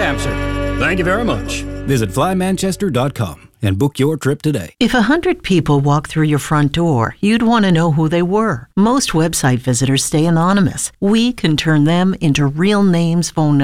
answer. Thank you very much. Visit flymanchester.com and book your trip today. If 100 people walk through your front door, you'd want to know who they were. Most website visitors stay anonymous. We can turn them into real names, phone numbers,